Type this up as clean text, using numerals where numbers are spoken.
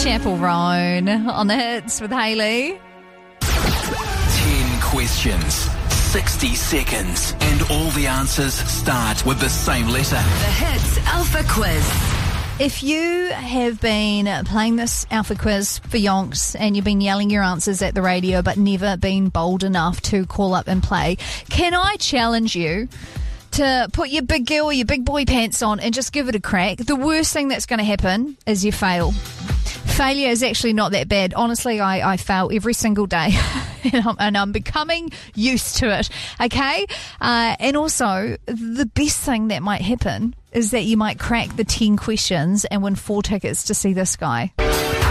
Chapel Roan on the hits with Hayley. 10 questions, 60 seconds, and all the answers start with the same letter. The Hits Alpha Quiz. If you have been playing this Alpha Quiz for yonks and you've been yelling your answers at the radio but never been bold enough to call up and play, can I challenge you to put your big girl or your big boy pants on and just give it a crack? The worst thing that's going to happen is you fail. Failure is actually not that bad. Honestly, I fail every single day and I'm becoming used to it, okay? And also, the best thing that might happen is that you might crack the 10 questions and win 4 tickets to see this guy.